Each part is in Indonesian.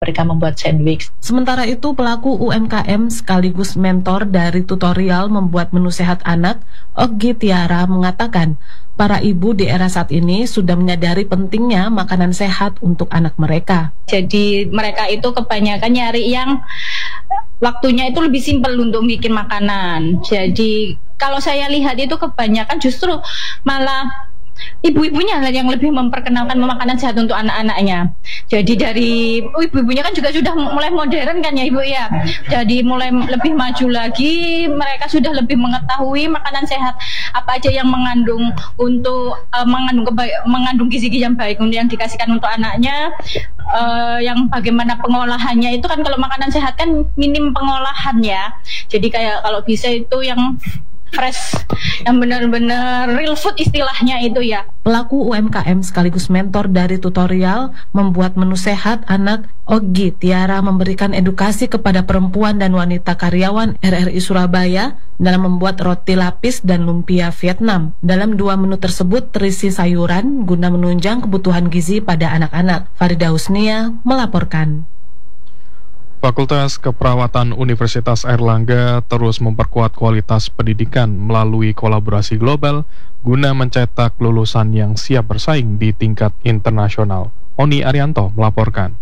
mereka membuat sandwich. Sementara itu, pelaku UMKM sekaligus mentor dari tutorial membuat menu sehat anak, Ogi Tiara, mengatakan para ibu di era saat ini sudah menyadari pentingnya makanan sehat untuk anak mereka. Jadi mereka itu kebanyakan nyari yang waktunya itu lebih simpel untuk bikin makanan. Jadi kalau saya lihat itu kebanyakan justru malah ibu-ibunya yang lebih memperkenalkan makanan sehat untuk anak-anaknya. Jadi dari ibu-ibunya kan juga sudah mulai modern kan ya Ibu ya. Jadi mulai lebih maju lagi, mereka sudah lebih mengetahui makanan sehat apa aja yang mengandung untuk mengandung gizi-gizi yang baik untuk yang dikasihkan untuk anaknya. Yang bagaimana pengolahannya itu kan kalau makanan sehat kan minim pengolahan ya. Jadi kayak kalau bisa itu yang fresh, yang benar-benar real food istilahnya itu ya. Pelaku UMKM sekaligus mentor dari tutorial membuat menu sehat anak, Ogi Tiara, memberikan edukasi kepada perempuan dan wanita karyawan RRI Surabaya dalam membuat roti lapis dan lumpia Vietnam. Dalam 2 menu tersebut terisi sayuran guna menunjang kebutuhan gizi pada anak-anak. Farida Husnia melaporkan. Fakultas Keperawatan Universitas Airlangga terus memperkuat kualitas pendidikan melalui kolaborasi global guna mencetak lulusan yang siap bersaing di tingkat internasional. Oni Arianto melaporkan.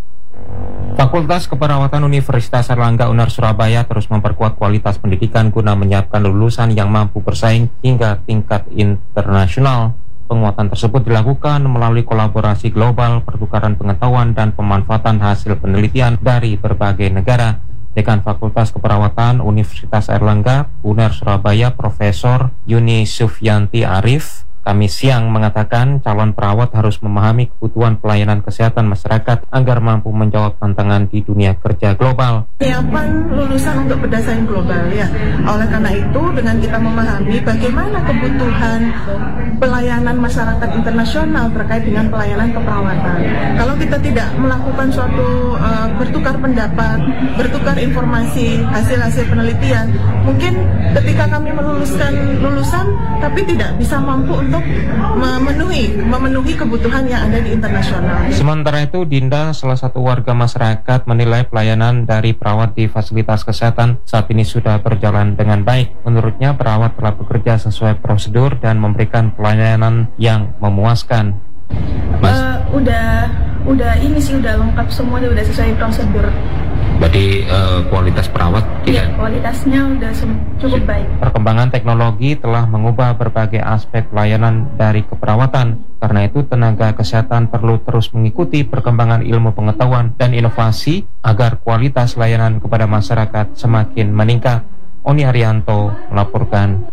Fakultas Keperawatan Universitas Airlangga UNAR Surabaya terus memperkuat kualitas pendidikan guna menyiapkan lulusan yang mampu bersaing hingga tingkat internasional. Penguatan tersebut dilakukan melalui kolaborasi global, pertukaran pengetahuan, dan pemanfaatan hasil penelitian dari berbagai negara. Dekan Fakultas Keperawatan Universitas Airlangga UNAR Surabaya, Profesor Yuni Sufyanti Arif, Kamis siang mengatakan calon perawat harus memahami kebutuhan pelayanan kesehatan masyarakat agar mampu menjawab tantangan di dunia kerja global. Siapan lulusan untuk bersaing global ya. Oleh karena itu, dengan kita memahami bagaimana kebutuhan pelayanan masyarakat internasional terkait dengan pelayanan keperawatan. Kalau kita tidak melakukan suatu bertukar pendapat, bertukar informasi, hasil-hasil penelitian, mungkin ketika kami meluluskan lulusan tapi tidak bisa mampu untuk memenuhi kebutuhan yang ada di internasional. Sementara itu, Dinda, salah satu warga masyarakat, menilai pelayanan dari perawat di fasilitas kesehatan saat ini sudah berjalan dengan baik. Menurutnya, perawat telah bekerja sesuai prosedur dan memberikan pelayanan yang memuaskan. Udah ini sih udah lengkap semuanya, udah sesuai prosedur. Berarti kualitas perawat tidak? Ya, kualitasnya udah cukup baik. Perkembangan teknologi telah mengubah berbagai aspek pelayanan dari keperawatan. Karena itu, tenaga kesehatan perlu terus mengikuti perkembangan ilmu pengetahuan dan inovasi agar kualitas layanan kepada masyarakat semakin meningkat. Oni Haryanto melaporkan.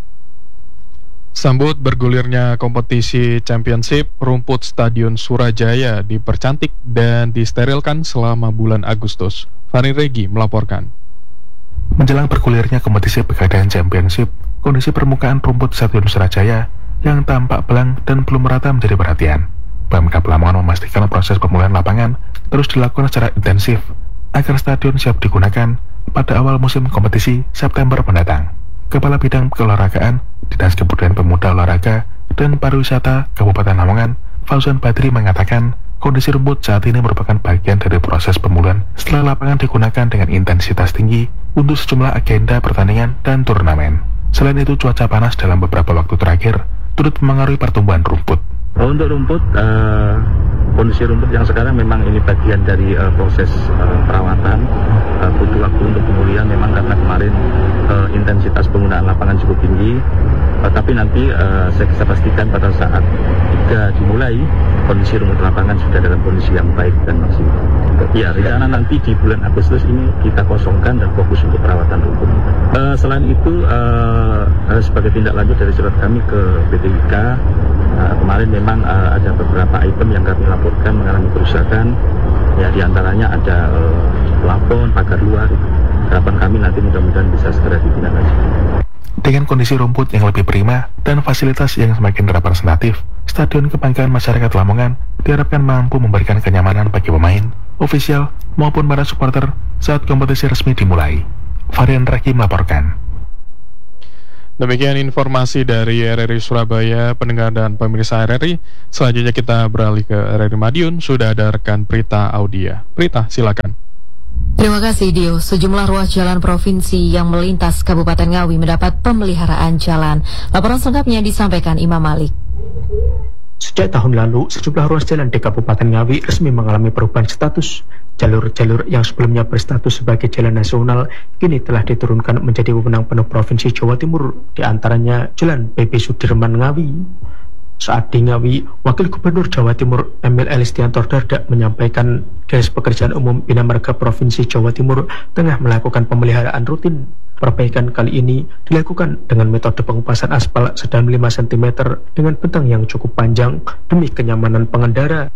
Sambut bergulirnya kompetisi championship, rumput Stadion Surajaya dipercantik dan disterilkan selama bulan Agustus. Fari Regi melaporkan. Menjelang bergulirnya kompetisi Pegadaian Championship, kondisi permukaan rumput Stadion Surajaya yang tampak belang dan belum merata menjadi perhatian. Pemkab Lamongan memastikan proses pemulihan lapangan terus dilakukan secara intensif agar stadion siap digunakan pada awal musim kompetisi September mendatang. Kepala Bidang Keolahragaan Dinas Kebudayaan Pemuda Olahraga dan Pariwisata Kabupaten Lamongan, Fauzan Badri, mengatakan kondisi rumput saat ini merupakan bagian dari proses pemulihan setelah lapangan digunakan dengan intensitas tinggi untuk sejumlah agenda pertandingan dan turnamen. Selain itu, cuaca panas dalam beberapa waktu terakhir turut memengaruhi pertumbuhan rumput. Untuk rumput, kondisi rumput yang sekarang memang ini bagian dari proses perawatan, butuh waktu untuk pemulihan memang karena kemarin intensitas penggunaan lapangan cukup tinggi, tapi nanti saya bisa pastikan pada saat jika dimulai, kondisi rumput lapangan sudah dalam kondisi yang baik dan maksimal. Ya, rencana nanti di bulan Agustus ini kita kosongkan dan fokus untuk perawatan rumput. Selain itu, sebagai tindak lanjut dari surat kami ke BPIK, kemarin memang ada beberapa item yang kami laporkan mengalami kerusakan. Ya, diantaranya ada plafon, pagar luar. Harapan kami nanti mudah-mudahan bisa segera ditindaklanjuti. Dengan kondisi rumput yang lebih prima dan fasilitas yang semakin representatif, Stadion Kebanggaan Masyarakat Lamongan diharapkan mampu memberikan kenyamanan bagi pemain, ofisial, maupun para supporter saat kompetisi resmi dimulai. Varian Raki melaporkan. Demikian informasi dari RRI Surabaya, pendengar dan pemirsa RRI. Selanjutnya kita beralih ke RRI Madiun. Sudah ada rekan Prita Audia. Prita, silakan. Terima kasih, Dio. Sejumlah ruas jalan provinsi yang melintas Kabupaten Ngawi mendapat pemeliharaan jalan. Laporan selengkapnya disampaikan Imam Malik. Sejak tahun lalu, sejumlah ruas jalan di Kabupaten Ngawi resmi mengalami perubahan status. Jalur-jalur yang sebelumnya berstatus sebagai jalan nasional kini telah diturunkan menjadi wewenang penuh Provinsi Jawa Timur, di antaranya Jalan PP Sudirman Ngawi. Saat di Ngawi, Wakil Gubernur Jawa Timur Emil Elistianto Dardak menyampaikan Dinas Pekerjaan Umum Bina Marga Provinsi Jawa Timur tengah melakukan pemeliharaan rutin. Perbaikan kali ini dilakukan dengan metode pengupasan aspal sedalam 5 cm dengan bentang yang cukup panjang demi kenyamanan pengendara.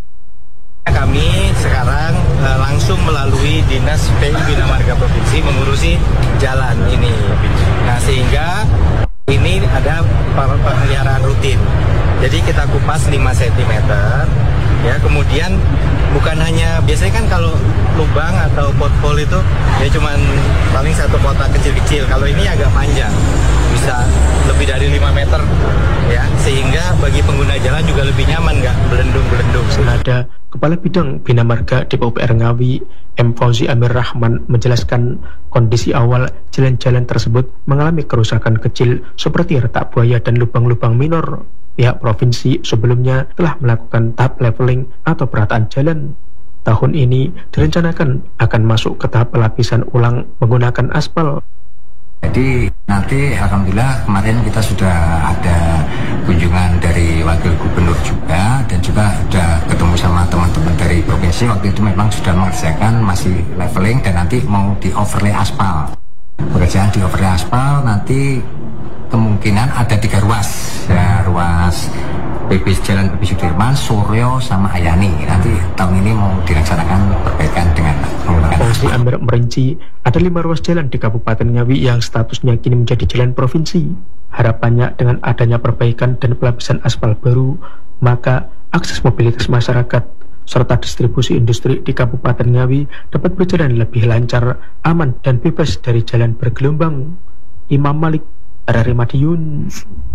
Kami sekarang langsung melalui Dinas PU Bina Marga Provinsi mengurusi jalan ini. Nah, sehingga ini ada pemeliharaan rutin. Jadi kita kupas 5 cm, ya. Kemudian bukan hanya, biasanya kan kalau lubang atau pothole itu ya cuman paling satu kotak kecil-kecil. Kalau ini agak panjang, bisa lebih dari 5 meter, ya. Sehingga bagi pengguna jalan juga lebih nyaman, nggak belendung-belendung. Ada Kepala Bidang Bina Marga di PUPR Ngawi, M. Fauzi Amir Rahman, menjelaskan kondisi awal jalan-jalan tersebut mengalami kerusakan kecil seperti retak buaya dan lubang-lubang minor. Pihak provinsi sebelumnya telah melakukan tahap leveling atau perataan jalan. Tahun ini direncanakan akan masuk ke tahap pelapisan ulang menggunakan aspal. Jadi nanti alhamdulillah kemarin kita sudah ada kunjungan dari Wakil Gubernur juga, dan juga sudah ketemu sama teman-teman dari provinsi. Waktu itu memang sudah mengerjakan masih leveling dan nanti mau di overlay aspal. Pekerjaan di overlay aspal nanti kemungkinan ada 3 ruas, ya, ruas Jalan PP Sudirman, Suryo, sama Ayani. Nanti tahun ini mau dilaksanakan perbaikan dengan menggunakan Fauzi Amir merinci ada 5 ruas jalan di Kabupaten Ngawi yang statusnya kini menjadi jalan provinsi. Harapannya dengan adanya perbaikan dan pelapisan aspal baru, maka akses mobilitas masyarakat serta distribusi industri di Kabupaten Ngawi dapat berjalan lebih lancar, aman, dan bebas dari jalan bergelombang. Imam Malik, RRI Madiun.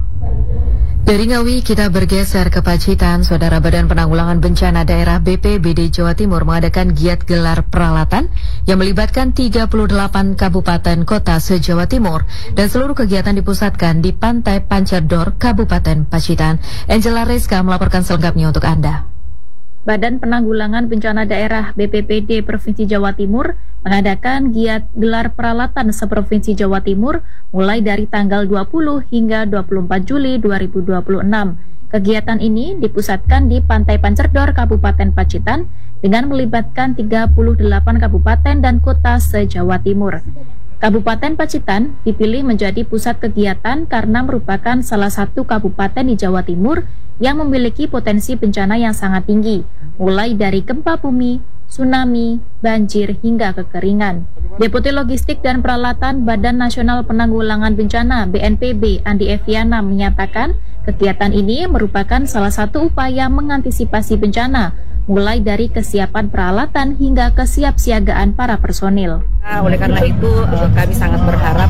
Dari Ngawi kita bergeser ke Pacitan. Saudara, Badan Penanggulangan Bencana Daerah BPBD Jawa Timur mengadakan giat gelar peralatan yang melibatkan 38 kabupaten kota se-Jawa Timur, dan seluruh kegiatan dipusatkan di Pantai Pancerdor, Kabupaten Pacitan. Angela Reska melaporkan selengkapnya untuk Anda. Badan Penanggulangan Bencana Daerah BPBD Provinsi Jawa Timur mengadakan giat gelar peralatan seprovinsi Jawa Timur mulai dari tanggal 20 hingga 24 Juli 2026. Kegiatan ini dipusatkan di Pantai Pancerdor, Kabupaten Pacitan dengan melibatkan 38 kabupaten dan kota se-Jawa Timur. Kabupaten Pacitan dipilih menjadi pusat kegiatan karena merupakan salah satu kabupaten di Jawa Timur yang memiliki potensi bencana yang sangat tinggi, mulai dari gempa bumi, tsunami, banjir, hingga kekeringan. Deputi Logistik dan Peralatan Badan Nasional Penanggulangan Bencana BNPB Andi Eviana menyatakan kegiatan ini merupakan salah satu upaya mengantisipasi bencana, mulai dari kesiapan peralatan hingga kesiapsiagaan para personil. Oleh karena itu kami sangat berharap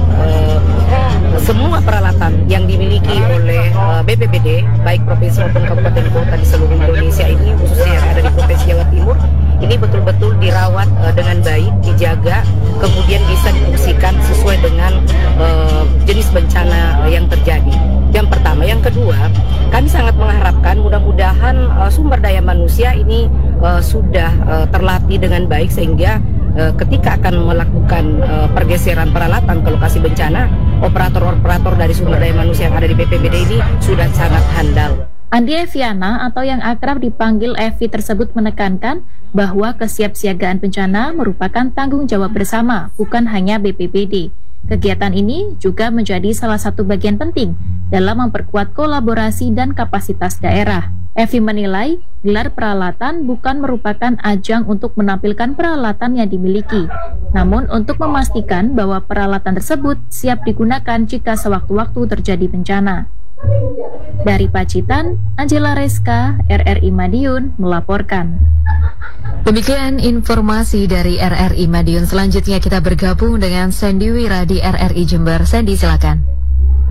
semua peralatan yang dimiliki oleh BPBD, baik provinsi maupun kabupaten kota di seluruh Indonesia ini, khususnya yang ada di Provinsi Jawa Timur, ini betul-betul dirawat dengan baik, dijaga, kemudian bisa difungsikan sesuai dengan jenis bencana yang terjadi. Yang pertama. Yang kedua, kami sangat mengharapkan mudah-mudahan sumber daya manusia ini sudah terlatih dengan baik, sehingga ketika akan melakukan pergeseran peralatan ke lokasi bencana, operator-operator dari sumber daya manusia yang ada di BPBD ini sudah sangat handal. Andi Eviana atau yang akrab dipanggil Evi tersebut menekankan bahwa kesiapsiagaan bencana merupakan tanggung jawab bersama, bukan hanya BPBD. Kegiatan ini juga menjadi salah satu bagian penting dalam memperkuat kolaborasi dan kapasitas daerah. Evi menilai gelar peralatan bukan merupakan ajang untuk menampilkan peralatan yang dimiliki, namun untuk memastikan bahwa peralatan tersebut siap digunakan jika sewaktu-waktu terjadi bencana. Dari Pacitan, Angela Reska, RRI Madiun melaporkan. Demikian informasi dari RRI Madiun. Selanjutnya kita bergabung dengan Sandy Wira di RRI Jember. Sandy, silakan.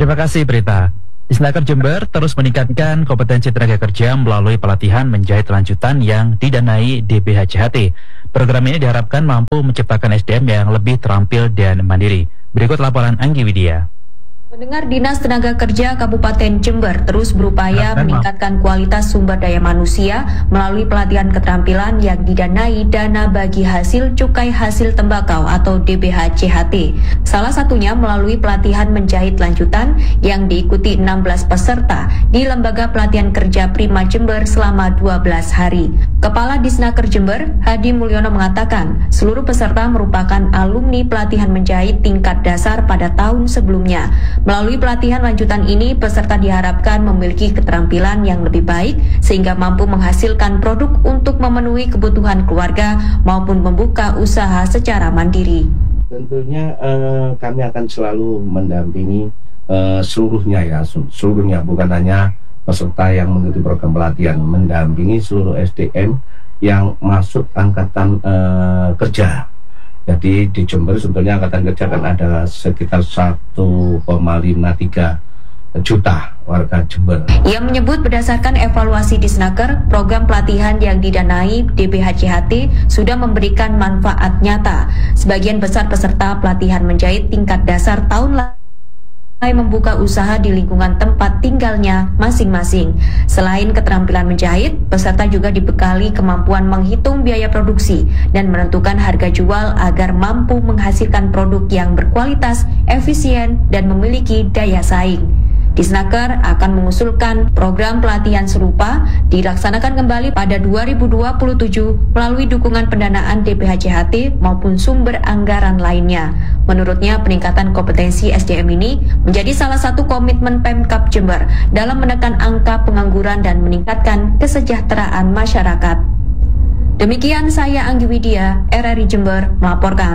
Terima kasih Prita. Disnaker Jember terus meningkatkan kompetensi tenaga kerja melalui pelatihan menjahit lanjutan yang didanai DBHCHT. Program ini diharapkan mampu menciptakan SDM yang lebih terampil dan mandiri. Berikut laporan Anggi Widya. Pendengar, Dinas Tenaga Kerja Kabupaten Jember terus berupaya meningkatkan kualitas sumber daya manusia melalui pelatihan keterampilan yang didanai Dana Bagi Hasil Cukai Hasil Tembakau atau DBHCHT. Salah satunya melalui pelatihan menjahit lanjutan yang diikuti 16 peserta di Lembaga Pelatihan Kerja Prima Jember selama 12 hari. Kepala Disnaker Jember, Hadi Mulyono mengatakan, seluruh peserta merupakan alumni pelatihan menjahit tingkat dasar pada tahun sebelumnya. Melalui pelatihan lanjutan ini, peserta diharapkan memiliki keterampilan yang lebih baik sehingga mampu menghasilkan produk untuk memenuhi kebutuhan keluarga maupun membuka usaha secara mandiri. Tentunya kami akan selalu mendampingi seluruhnya bukan hanya peserta yang mengikuti program pelatihan, mendampingi seluruh SDM yang masuk angkatan kerja. Jadi di Jember sebetulnya angkatan kerja kan ada sekitar 1,53 juta warga Jember. Ia menyebut berdasarkan evaluasi Disnaker, program pelatihan yang didanai DBHCHT sudah memberikan manfaat nyata. Sebagian besar peserta pelatihan menjahit tingkat dasar tahun lalu membuka usaha di lingkungan tempat tinggalnya masing-masing. Selain keterampilan menjahit, peserta juga dibekali kemampuan menghitung biaya produksi dan menentukan harga jual agar mampu menghasilkan produk yang berkualitas, efisien, dan memiliki daya saing. Disnaker akan mengusulkan program pelatihan serupa dilaksanakan kembali pada 2027 melalui dukungan pendanaan DBHCHT maupun sumber anggaran lainnya. Menurutnya, peningkatan kompetensi SDM ini menjadi salah satu komitmen Pemkab Jember dalam menekan angka pengangguran dan meningkatkan kesejahteraan masyarakat. Demikian saya Anggi Widya, RRI Jember melaporkan.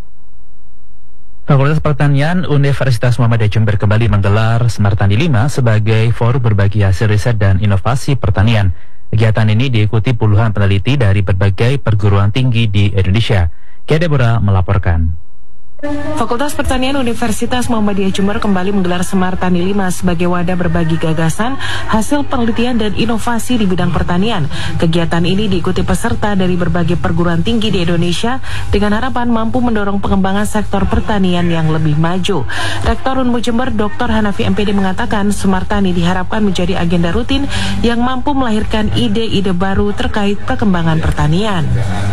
Fakultas Pertanian Universitas Muhammadiyah Jember kembali menggelar Semartani 5 sebagai forum berbagi hasil riset dan inovasi pertanian. Kegiatan ini diikuti puluhan peneliti dari berbagai perguruan tinggi di Indonesia. Kia Deborah melaporkan. Fakultas Pertanian Universitas Muhammadiyah Jember kembali menggelar Semartani 5 sebagai wadah berbagi gagasan, hasil penelitian dan inovasi di bidang pertanian. Kegiatan ini diikuti peserta dari berbagai perguruan tinggi di Indonesia dengan harapan mampu mendorong pengembangan sektor pertanian yang lebih maju. Rektor Unmu Jember Dr. Hanafi MPD mengatakan Semartani diharapkan menjadi agenda rutin yang mampu melahirkan ide-ide baru terkait perkembangan pertanian.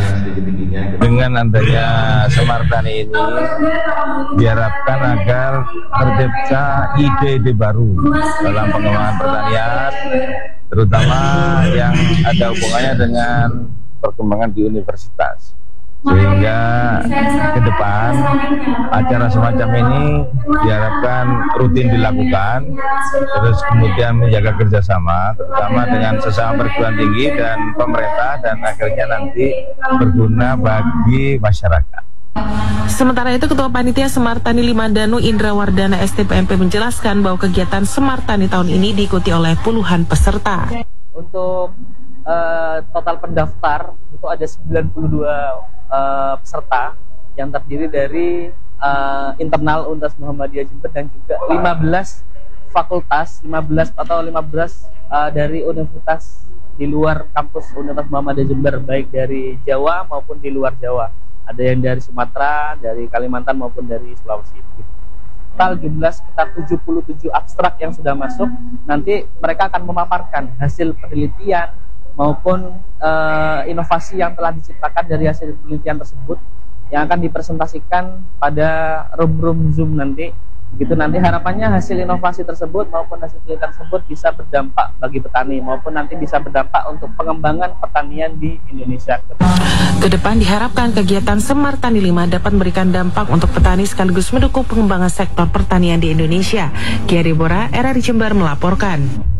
Dengan adanya Semartani ini diharapkan agar tercipta ide-ide baru dalam pengembangan pertanian, terutama yang ada hubungannya dengan perkembangan di universitas. Sehingga ke depan acara semacam ini diharapkan rutin dilakukan, terus kemudian menjaga kerjasama, terutama dengan sesama perguruan tinggi dan pemerintah, dan akhirnya nanti berguna bagi masyarakat. Sementara itu, Ketua Panitia Semartani 5 Danu Indra Wardana STPMP menjelaskan bahwa kegiatan Semartani tahun ini diikuti oleh puluhan peserta. Untuk total pendaftar itu ada 92 peserta yang terdiri dari internal Universitas Muhammadiyah Jember dan juga 15 fakultas, 15 dari universitas di luar kampus Universitas Muhammadiyah Jember, baik dari Jawa maupun di luar Jawa. Ada yang dari Sumatera, dari Kalimantan maupun dari Sulawesi. Total jumlah sekitar 77 abstrak yang sudah masuk. Nanti mereka akan memaparkan hasil penelitian maupun inovasi yang telah diciptakan dari hasil penelitian tersebut yang akan dipresentasikan pada room Zoom nanti. Begitu nanti harapannya hasil inovasi tersebut maupun hasil penelitian tersebut bisa berdampak bagi petani maupun nanti bisa berdampak untuk pengembangan pertanian di Indonesia. Kedepan diharapkan kegiatan Semartani 5 dapat memberikan dampak untuk petani sekaligus mendukung pengembangan sektor pertanian di Indonesia. Kia Deborah, RRI Jember melaporkan.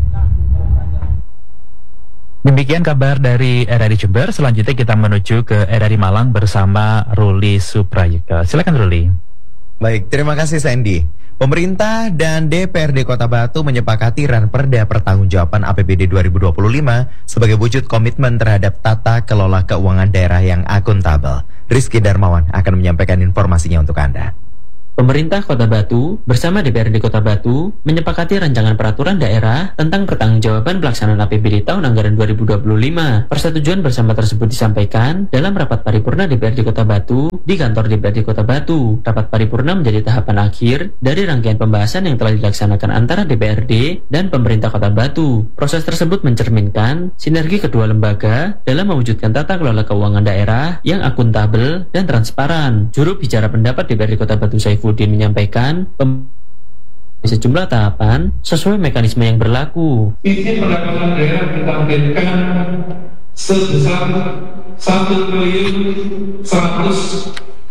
Demikian kabar dari RRI Jember. Selanjutnya kita menuju ke RRI Malang bersama Ruli Suprayeka. Silakan Ruli. Baik, terima kasih Sandy. Pemerintah dan DPRD Kota Batu menyepakati Ranperda Pertanggungjawaban APBD 2025 sebagai wujud komitmen terhadap tata kelola keuangan daerah yang akuntabel. Rizky Darmawan akan menyampaikan informasinya untuk Anda. Pemerintah Kota Batu bersama DPRD Kota Batu menyepakati rancangan peraturan daerah tentang pertanggungjawaban pelaksanaan APBD tahun anggaran 2025. Persetujuan bersama tersebut disampaikan dalam rapat paripurna DPRD Kota Batu di kantor DPRD Kota Batu. Rapat paripurna menjadi tahapan akhir dari rangkaian pembahasan yang telah dilaksanakan antara DPRD dan pemerintah Kota Batu. Proses tersebut mencerminkan sinergi kedua lembaga dalam mewujudkan tata kelola keuangan daerah yang akuntabel dan transparan. Juru bicara pendapat DPRD Kota Batu Saifuddin menyampaikan sejumlah tahapan sesuai mekanisme yang berlaku. Visi pendapatan daerah ditargetkan sebesar 1.100.000